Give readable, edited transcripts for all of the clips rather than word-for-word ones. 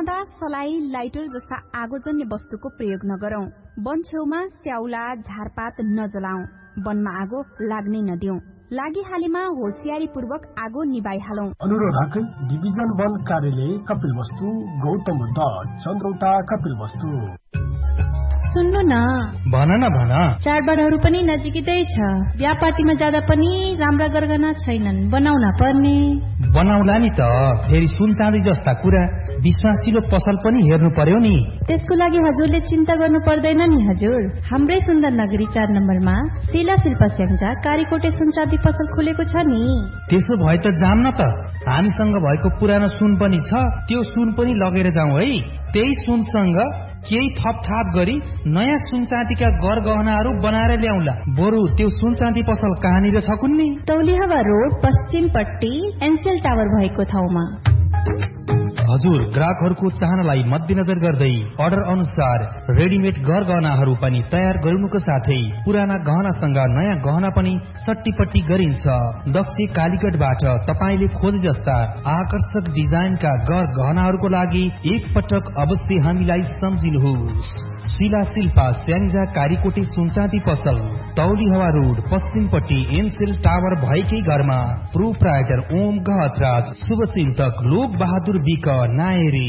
बनाउँदा सलाई, लाइटर जस्ता आगोजन्य वस्तुको प्रयोग नगरौं। वन छेउमा स्याउला, झारपात नजलाऊ। वनमा आगो लाग्नै नदिऊ। लागिहालेमा होसियारीपूर्वक आगो निभाइहालौं। अनुरोध डिभिजन वन कार्यालय कपिलवस्तु, गौतम बुद्ध, चन्द्रौटा कपिलवस्तु। सुन्नु न, भन न भन। चाडबाडहरू पनि नजिकै छ। बिहा पार्टीमा जाँदा पनि राम्रा गरगहना छैनन्, बनाउन पर्ने। बनाउला नि त, फेरि सुन चाँदी जस्ता कुरा विश्वासिलो पसल पनि हेर्नु पर्यो नि। त्यसको लागि हजुरले चिन्ता गर्नु पर्दैन नि हजुर। हाम्रै सुन्दर नगरी 4 नम्बरमा शिला शिल्पा स्याङ्जा कारीकोटे सुन चाँदी पसल खुलेको छ नि। त्यसो भए त जाम न त। हामीसँग भएको पुरानो सुन पनि छ, त्यो सुन पनि लगेर जाउँ है। त्यही सुनसँग केही थपथाप गरी नयाँ सुन चाँदीका गरगहनाहरू बनाएर ल्याउला। बरु त्यो सुन चाँदी पसल कहाँनिर छ कुन्नी? तौलिहवा रोड पश्चिमपट्टि एनसेल टावर भएको ठाउँमा। हजुर, ग्राहकहरूको चाहनालाई मध्यनजर गर्दै अर्डर अनुसार रेडिमेड गहनाहरू पनि तयार गर्नुको साथै पुराना गहनासँग नयाँ गहना पनि सट्टीपट्टी गरिन्छ। दक्ष कालीगढबाट तपाईले खोजे जस्ता आकर्षक डिजाइनका गहनाहरूको लागि एक पटक अवश्य हामीलाई सम्झिनुहोस्। शिला शिल्पा स्याङ्जा कारीकोटे सुनचाँदी पसल, तौलिहवा रोड पश्चिमपट्टि एनसेल टावर भएकै घरमा। प्रोप्राइटर ओम गहतराज, शुभचिन्तक लोक बहादुर विक नायरी।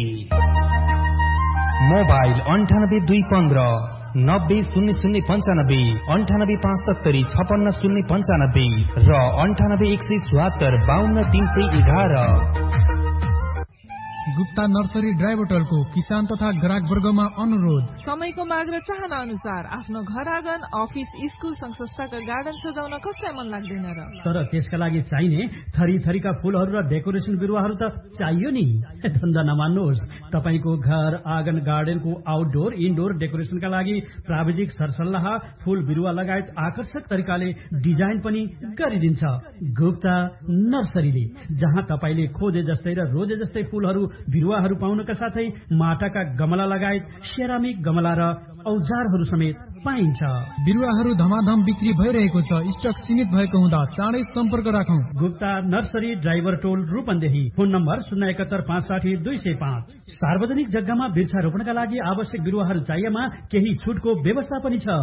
मोबाइल 9815 900095, 9857 56 095 र 98 174 52 311। गुप्ता नर्सरी ड्राइभरको किसान तथा ग्राहक वर्गमा अनुरोध। समयको माग र चाहना अनुसार आफ्नो घर आँगन, अफिस, स्कुल, संस्थाका गार्डन सजाउन कसलाई मन लाग्दैन र? तर त्यसका लागि चाहिने थरी थरीका फूलहरू र डेकोरेसन बिरुवाहरू त चाहियो नि। धन्दा नमान्नुहोस्, तपाईको घर आँगन गार्डनको आउटडोर इनडोर डेकोरेसनका लागि प्राविधिक सरसल्लाह, फूल बिरुवा लगायत आकर्षक तरिकाले डिजाइन पनि गरिदिन्छ गुप्ता नर्सरीले, जहाँ तपाईले खोजे जस्तै र रोजे जस्तै फूलहरू बिरुवाहरू पाउनका साथै माटाका गमला लगायत सेरामिक गमला र औजारहरू समेत पाइन्छ। बिरुवाहरू धमाधम बिक्री भइरहेको छ। स्टक सीमित भएको हुँदा चाँडै सम्पर्क राखौं। गुप्ता नर्सरी, ड्राइभर टोल, रूपन्देही। Phone number 071 560 205। सार्वजनिक जग्गामा वृक्षारोपणका लागि आवश्यक बिरुवाहरू चाहिएमा केही छुटको व्यवस्था पनि छ।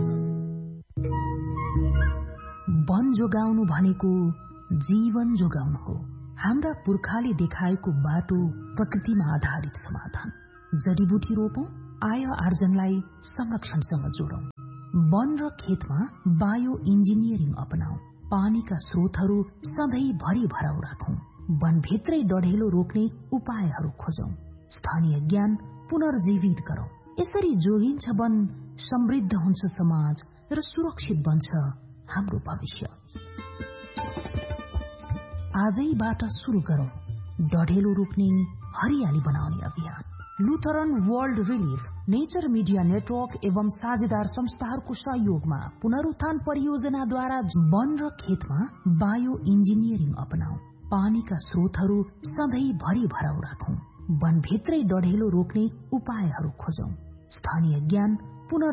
वन जोगाउनु भनेको जीवन जोगाउनु हो। हाम्रा पुर्खाले देखाएको बाटो प्रकृतिमा आधारित समाधान। जडीबुटी रोपौं, आय आर्जनलाई संरक्षणसँग जोडौं। वन र खेतमा बायो इन्जिनियरिङ अपनाऊ। पानीका स्रोतहरू सधैँ भरि भराउ राखौं। वनभित्रै डढेलो रोक्ने उपायहरू खोजौं। स्थानीय ज्ञान पुनर्जीवित गरौं। यसरी जोगिन्छ वन, समृद्ध हुन्छ समाज र सुरक्षित बन्छ हाम्रो भविष्य। आजैबाट सुरु गरौं डढेलो रोक्ने, हरियाली बनाउने अभियान। Lutheran world relief, nature media network एवं साझेदार संस्थाहरूको सहयोगमा पुनरुत्थान परियोजनाद्वारा वन र खेतमा बायो इन्जिनियरिङ अपनाऊ। पानीका स्रोतहरू सधैँ भरि भराउ राखौं। वनभित्रै डढेलो रोक्ने उपायहरू खोजौं। स्थानीय ज्ञान